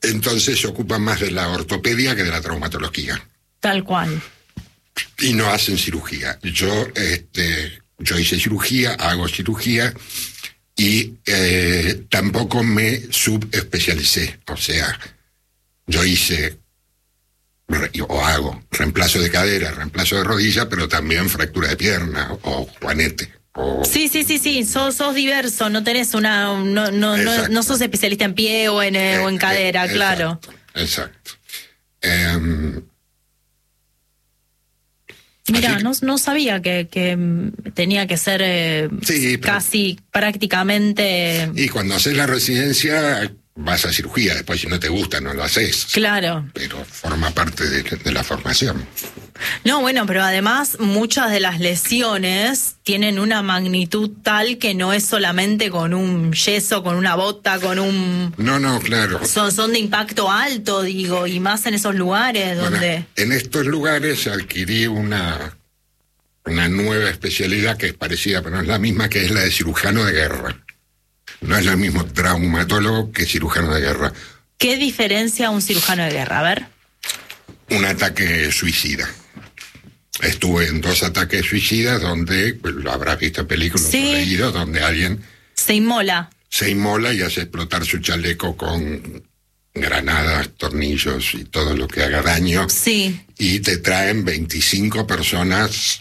entonces se ocupan más de la ortopedia que de la traumatología. Tal cual. Y no hacen cirugía. Yo hice cirugía, hago cirugía, y tampoco me subespecialicé. O sea, yo hice o hago reemplazo de cadera, reemplazo de rodilla, pero también fractura de pierna o juanete. Sí, sos diverso, no tenés no sos especialista en pie o en cadera, claro. Exacto. Mira, no sabía que tenía que ser casi prácticamente... Y cuando haces la residencia vas a cirugía, después si no te gusta no lo haces. Claro. Pero forma parte de la formación. No, bueno, pero además muchas de las lesiones tienen una magnitud tal que no es solamente con un yeso, con una bota, con un... No, claro. Son de impacto alto, digo, y más en esos lugares donde... En estos lugares adquirí una nueva especialidad que es parecida, pero no es la misma, que es la de cirujano de guerra. No es lo mismo traumatólogo que cirujano de guerra. ¿Qué diferencia un cirujano de guerra? A ver. Un ataque suicida. Estuve en 2 ataques suicidas donde, lo habrás visto en películas, sí, leído, donde alguien se inmola y hace explotar su chaleco con granadas, tornillos y todo lo que haga daño. Sí. Y te traen 25 personas,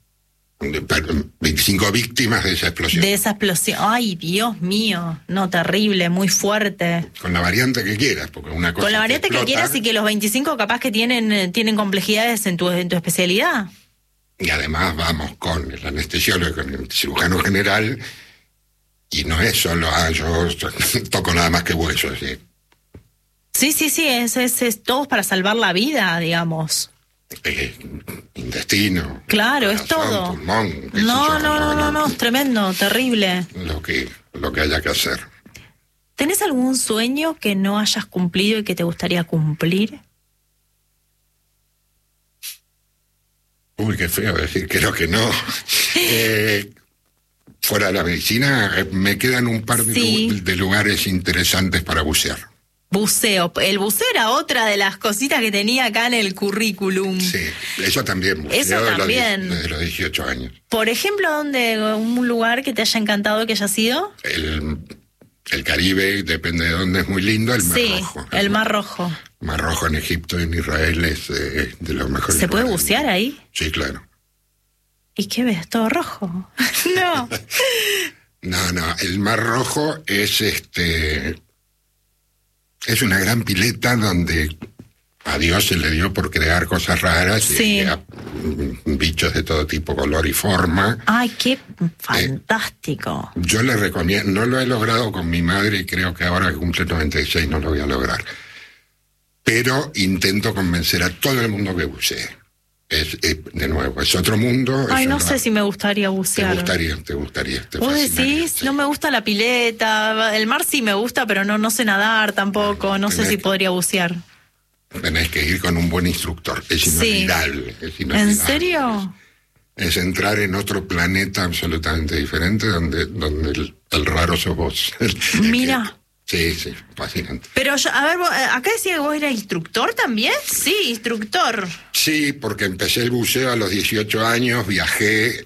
25 víctimas de esa explosión. De esa explosión. Ay, Dios mío. No, terrible, muy fuerte. Con la variante que quieras, porque una cosa. Con la variante que quieras y que los 25 capaz que tienen complejidades en tu especialidad. Y además vamos con el anestesiólogo, con el cirujano general, y no es solo, yo toco nada más que huesos. Sí, es todo para salvar la vida, digamos. Intestino, claro, corazón, es todo. Pulmón, No, es tremendo, terrible. Lo que haya que hacer. ¿Tenés algún sueño que no hayas cumplido y que te gustaría cumplir? Uy, qué feo decir, creo que no. Fuera de la medicina, me quedan un par de lugares interesantes para bucear. Buceo. El buceo era otra de las cositas que tenía acá en el currículum. Sí, eso también. Eso también. Desde los 18 años. Por ejemplo, un lugar que te haya encantado que haya sido? El Caribe, depende de dónde, es muy lindo. El Mar Rojo. El Mar Rojo. Mar Rojo en Egipto y en Israel es de los mejores. ¿Se puede bucear ahí? Sí, claro. ¿Y qué ves? ¿Todo rojo? No. No, el Mar Rojo es es una gran pileta donde a Dios se le dio por crear cosas raras, sí, y bichos de todo tipo, color y forma. ¡Ay, qué fantástico! Yo le recomiendo, no lo he logrado con mi madre y creo que ahora que cumple 96 no lo voy a lograr. Pero intento convencer a todo el mundo que bucee. De nuevo, es otro mundo. Ay, no sé si me gustaría bucear. Te gustaría. ¿Vos decís? Sí. No me gusta la pileta, el mar sí me gusta, pero no sé nadar tampoco, no sé si podría bucear. Tenés que ir con un buen instructor, es inolvidable. Sí. ¿En serio? Es entrar en otro planeta absolutamente diferente donde el raro sos vos. Mira. Sí, fascinante. Pero, a ver, acá decía que vos eras instructor también. Sí, instructor. Sí, porque empecé el buceo a los 18 años, viajé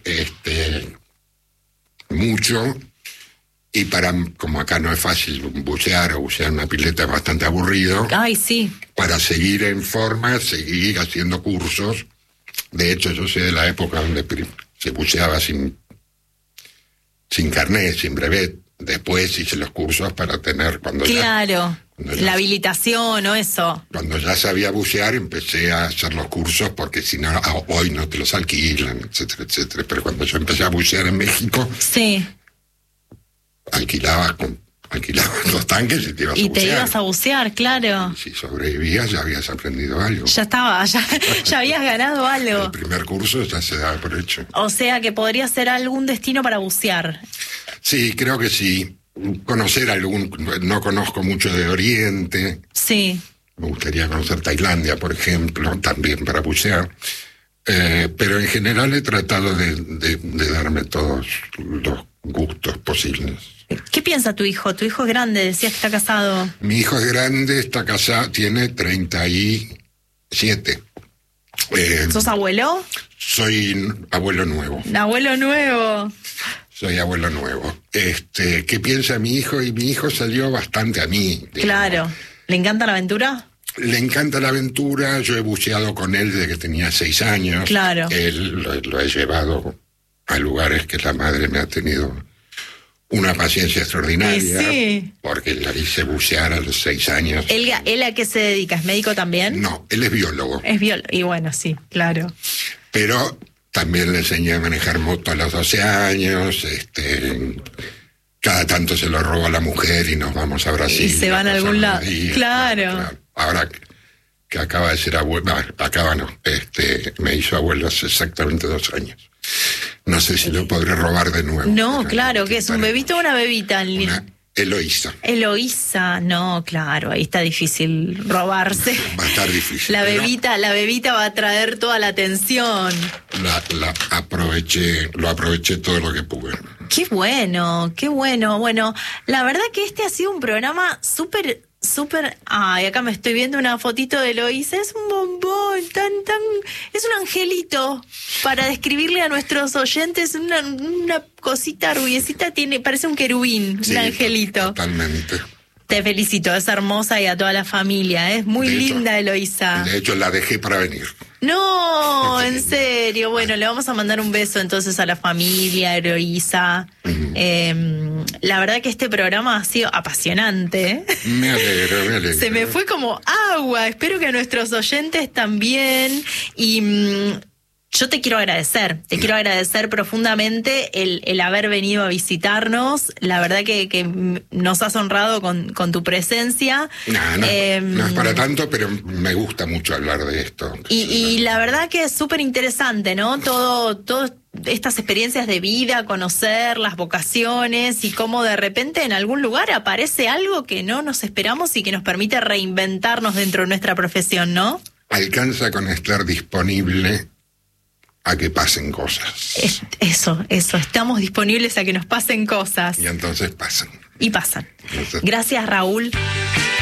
mucho, y como acá no es fácil bucear o bucear en una pileta es bastante aburrido. Ay, sí. Para seguir en forma, seguí haciendo cursos. De hecho, yo soy de la época donde se buceaba sin carnet, sin brevet. Después hice los cursos para tener la habilitación o eso. Cuando ya sabía bucear empecé a hacer los cursos porque si no, hoy no te los alquilan, etcétera, etcétera. Pero cuando yo empecé a bucear en México, sí, alquilabas los tanques y te ibas a bucear. Y te ibas a bucear, claro. Y si sobrevivías ya habías aprendido algo. Ya habías ganado algo. El primer curso ya se daba por hecho. O sea que podría ser algún destino para bucear. Sí, creo que sí. Conocer no conozco mucho de Oriente. Sí. Me gustaría conocer Tailandia, por ejemplo, también para bucear. Pero en general he tratado de darme todos los gustos posibles. ¿Qué piensa tu hijo? Tu hijo es grande, decías que está casado. Mi hijo es grande, está casado, tiene 37. ¿Sos abuelo? Soy abuelo nuevo. Abuelo nuevo. Soy abuelo nuevo. ¿Qué piensa mi hijo? Y mi hijo salió bastante a mí. Digamos. Claro. ¿Le encanta la aventura? Le encanta la aventura. Yo he buceado con él desde que tenía 6 años. Claro. Él lo he llevado a lugares que la madre me ha tenido una paciencia extraordinaria. Sí. Porque la hice bucear a los 6 años. ¿Él a qué se dedica? ¿Es médico también? No, él es biólogo. Es biólogo. Y bueno, sí, claro. Pero también le enseñé a manejar moto a los 12 años. Cada tanto se lo roba a la mujer y nos vamos a Brasil. Y se van a algún lado. Claro. Ahora que acaba de ser abuelo, me hizo abuelo hace exactamente 2 años. No sé si lo podré robar de nuevo. No, claro, ¿qué es? ¿Un bebito o una bebita? Una Eloísa. Eloísa, no, claro, ahí está difícil robarse. Va a estar difícil. La bebita va a traer toda la atención. Lo aproveché todo lo que pude. Qué bueno, qué bueno. Bueno, la verdad que este ha sido un programa súper... Ay, acá me estoy viendo una fotito de Eloísa. Es un bombón, es un angelito. Para describirle a nuestros oyentes, una cosita rubiecita, parece un querubín, sí, un angelito. Totalmente. Te felicito, es hermosa y a toda la familia. Es muy linda, Eloísa. De hecho, la dejé para venir. No, en serio. Bueno, le vamos a mandar un beso entonces a la familia, Eloísa. La verdad que este programa ha sido apasionante. Me alegro. Se me fue como agua. Espero que a nuestros oyentes también. Y yo te quiero agradecer profundamente el haber venido a visitarnos. La verdad que nos has honrado con tu presencia. No es para tanto, pero me gusta mucho hablar de esto. Y la verdad que es súper interesante, ¿no? Todo estas experiencias de vida, conocer las vocaciones y cómo de repente en algún lugar aparece algo que no nos esperamos y que nos permite reinventarnos dentro de nuestra profesión, ¿no? Alcanza con estar disponible a que pasen cosas. Eso, estamos disponibles a que nos pasen cosas. Y entonces pasan. Y pasan. Gracias, Raúl.